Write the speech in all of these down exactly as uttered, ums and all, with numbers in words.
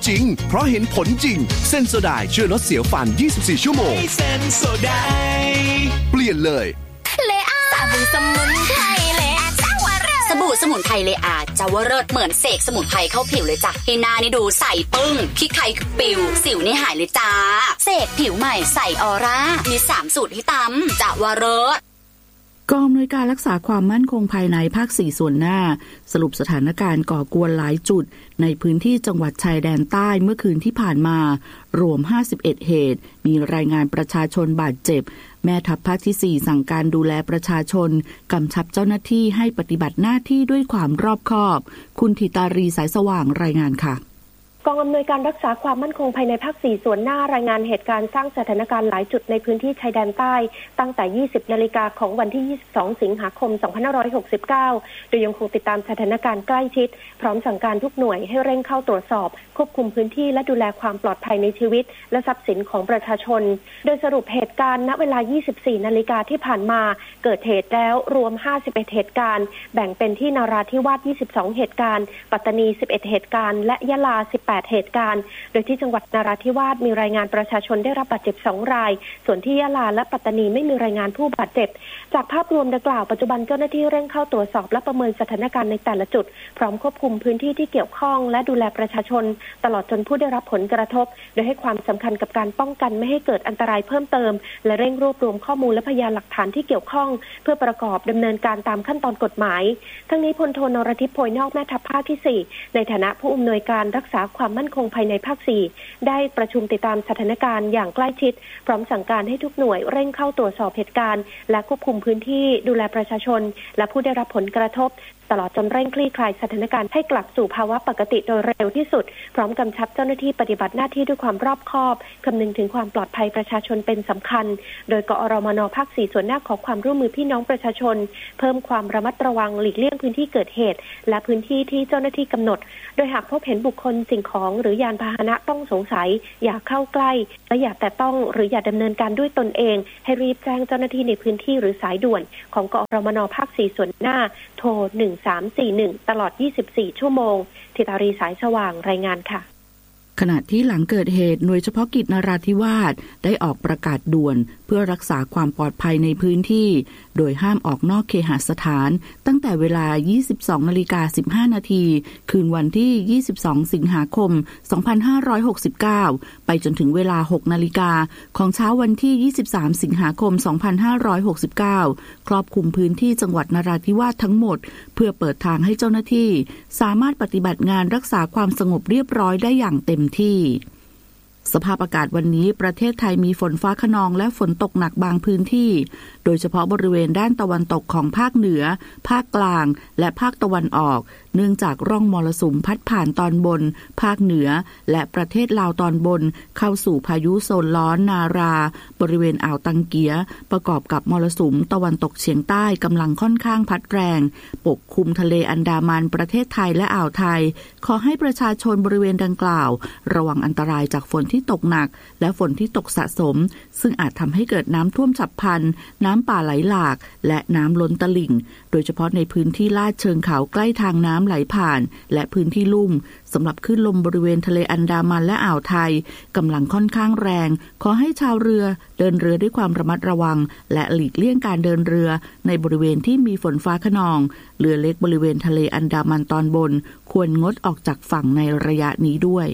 จริงเพราะเห็นผลจริงเซนโซไดช่วยลดเสียวฟันยี่สิบสี่ชั่วโมงเซนโซไดเปลี่ยนเลยเลอาสบู่สมุนไพรเลอาจาวเริศสบู่สมุนไพรเลอาจาวเริศเหมือนเสกสมุนไพรเข้าผิวเลยจ้ะให้หน้านี่ดูใสปึ้งขี้ใครคือปิวสิวนี่หายเลยจ้าเสกผิวใหม่ใสออร่ามีสามสูตรให้ตำจาวเริศกองอำนวยการรักษาความมั่นคงภายในภาคสี่ส่วนหน้าสรุปสถานการณ์ก่อกวนหลายจุดในพื้นที่จังหวัดชายแดนใต้เมื่อคืนที่ผ่านมารวมห้าสิบเอ็ดเหตุมีรายงานประชาชนบาดเจ็บแม่ทัพภาคที่สี่สั่งการดูแลประชาชนกำชับเจ้าหน้าที่ให้ปฏิบัติหน้าที่ด้วยความรอบคอบคุณธิตารีสายสว่างรายงานค่ะกองอำนวยการรักษาความมั่นคงภายในภาคสี่ส่วนหน้ารายงานเหตุการณ์สร้างสถานการณ์หลายจุดในพื้นที่ชายแดนใต้ตั้งแต่ ยี่สิบนาฬิกาของวันที่ ยี่สิบสองสิงหาคมสองพันห้าร้อยหกสิบเก้า โดยยังคงติดตามสถานการณ์ใกล้ชิดพร้อมสั่งการทุกหน่วยให้เร่งเข้าตรวจสอบควบคุมพื้นที่และดูแลความปลอดภัยในชีวิตและทรัพย์สินของประชาชนโดยสรุปเหตุการณ์ณเวลา ยี่สิบสี่นาฬิกาที่ผ่านมาเกิดเหตุแล้วรวมห้าสิบเอ็ดเหตุการณ์แบ่งเป็นที่นราธิวาสยี่สิบสองเหตุการณ์ปัตตานีสิบเอ็ดเหตุการณ์และยะลาสิบแปดเหตุการณ์โดยที่จังหวัดนราธิวาสมีรายงานประชาชนได้รับบาดเจ็บสองรายส่วนที่ยะลาและปัตตานีไม่มีรายงานผู้บาดเจ็บจากภาพรวมดังกล่าวปัจจุบันเจ้าหน้าที่เร่งเข้าตรวจสอบและประเมินสถานการณ์ในแต่ละจุดพร้อมควบคุมพื้นที่ที่เกี่ยวข้องและดูแลประชาชนตลอดจนผู้ได้รับผลกระทบโดยให้ความสำคัญกับการป้องกันไม่ให้เกิดอันตรายเพิ่มเติมและเร่งรวบรวมข้อมูลและพยานหลักฐานที่เกี่ยวข้องเพื่อประกอบดำเนินการตามขั้นตอนกฎหมายทั้งนี้พลโทนรทิพย์โพยนอกแม่ทัพภาคที่สี่ในฐานะผู้อำนวยการรักษาความมั่นคงภายในภาคสี่ได้ประชุมติดตามสถานการณ์อย่างใกล้ชิดพร้อมสั่งการให้ทุกหน่วยเร่งเข้าตรวจสอบเหตุการณ์และควบคุมพื้นที่ดูแลประชาชนและผู้ได้รับผลกระทบตลอดจนเร่งคลี่คลายสถานการณ์ให้กลับสู่ภาวะปกติโดยเร็วที่สุดพร้อมกำชับเจ้าหน้าที่ปฏิบัติหน้าที่ด้วยความรอบคอบคำนึงถึงความปลอดภัยประชาชนเป็นสำคัญโดยกอรมน.ภาคสี่ส่วนหน้าขอความร่วมมือพี่น้องประชาชนเพิ่มความระมัดระวังหลีกเลี่ยงพื้นที่เกิดเหตุและพื้นที่ที่เจ้าหน้าที่กำหนดโดยหากพบเห็นบุคคลสิ่งของหรือยานพาหนะต้องสงสัยอย่าเข้าใกล้และอย่าแตะต้องหรืออย่าดำเนินการด้วยตนเองให้รีบแจ้งเจ้าหน้าที่ในพื้นที่หรือสายด่วนของกอรมน.ภาคสี่ส่วนหน้าโทรหนึ่งสามสี่หนึ่งตลอดยี่สิบสี่ชั่วโมงธิตารีสายสว่างรายงานค่ะขณะที่หลังเกิดเหตุหน่วยเฉพาะกิจนราธิวาสได้ออกประกาศด่วนเพื่อรักษาความปลอดภัยในพื้นที่โดยห้ามออกนอกเคหสถานตั้งแต่เวลา ยี่สิบสองนาฬิกาสิบห้านาทีคืนวันที่ ยี่สิบสองสิงหาคมสองพันห้าร้อยหกสิบเก้าไปจนถึงเวลา หกนาฬิกาของเช้าวันที่ ยี่สิบสามสิงหาคมสองพันห้าร้อยหกสิบเก้าครอบคลุมพื้นที่จังหวัดนราธิวาสทั้งหมดเพื่อเปิดทางให้เจ้าหน้าที่สามารถปฏิบัติงานรักษาความสงบเรียบร้อยได้อย่างเต็มที่สภาพอากาศวันนี้ประเทศไทยมีฝนฟ้าคะนองและฝนตกหนักบางพื้นที่โดยเฉพาะบริเวณด้านตะวันตกของภาคเหนือภาคกลางและภาคตะวันออกเนื่องจากร่องมรสุมพัดผ่านตอนบนภาคเหนือและประเทศลาวตอนบนเข้าสู่พายุโซนร้อนนาราบริเวณอ่าวตังเกียประกอบกับมรสุมตะวันตกเฉียงใต้กำลังค่อนข้างพัดแรงปกคลุมทะเลอันดามันประเทศไทยและอ่าวไทยขอให้ประชาชนบริเวณดังกล่าวระวังอันตรายจากฝนที่ตกหนักและฝนที่ตกสะสมซึ่งอาจทำให้เกิดน้ำท่วมฉับพลันน้ำป่าไหลหลากและน้ำล้นตลิ่งโดยเฉพาะในพื้นที่ลาดเชิงเขาใกล้ทางน้ำไหลผ่านและพื้นที่ลุ่มสำหรับคลื่นลมบริเวณทะเลอันดามันและอ่าวไทยกำลังค่อนข้างแรงขอให้ชาวเรือเดินเรือด้วยความระมัดระวังและหลีกเลี่ยงการเดินเรือในบริเวณที่มีฝนฟ้าคะนองเรือเล็กบริเวณทะเลอันดามันตอนบนควรงดออกจากฝั่งในระยะนี้ด้วย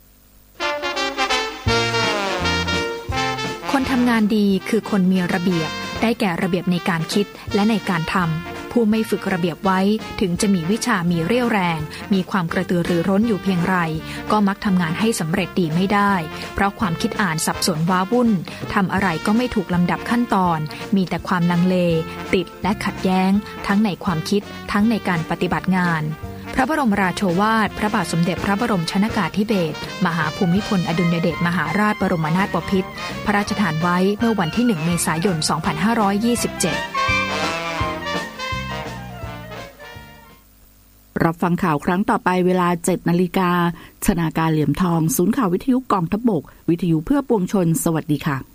คนทำงานดีคือคนมีระเบียบได้แก่ระเบียบในการคิดและในการทำผู้ไม่ฝึกระเบียบไว้ถึงจะมีวิชามีเรี่ยวแรงมีความกระตือรือร้นอยู่เพียงไรก็มักทำงานให้สำเร็จดีไม่ได้เพราะความคิดอ่านสับสนว้าวุ่นทำอะไรก็ไม่ถูกลำดับขั้นตอนมีแต่ความลังเลติดและขัดแย้งทั้งในความคิดทั้งในการปฏิบัติงานพระบรมราโชวาทพระบาทสมเด็จพระบรมชนกาธิเบศรมหาภูมิพลอดุลยเดชมหาราชบรมนาถบพิตรพระราชทานไว้เมื่อวันที่หนึ่งเมษายนสองพันห้าร้อยยี่สิบเจ็ดรับฟังข่าวครั้งต่อไปเวลา เจ็ดนาฬิกา ชนาการเหลี่ยมทองศูนย์ข่าววิทยุกองทัพบกวิทยุเพื่อปวงชนสวัสดีค่ะ